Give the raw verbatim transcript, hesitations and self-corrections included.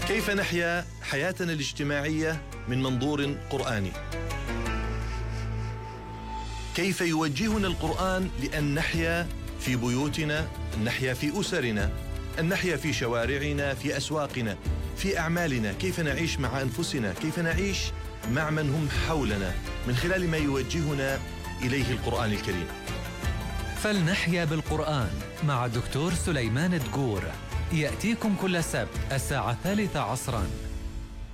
كيف نحيا حياتنا الاجتماعية من منظور قرآني؟ كيف يوجهنا القرآن لأن نحيا في بيوتنا، أن نحيا في أسرنا، أن نحيا في شوارعنا، في أسواقنا، في أعمالنا؟ كيف نعيش مع أنفسنا؟ كيف نعيش مع من هم حولنا من خلال ما يوجهنا إليه القرآن الكريم؟ فلنحيا بالقرآن مع دكتور سليمان دقور، يأتيكم كل سبت الساعة الثالثة عصراً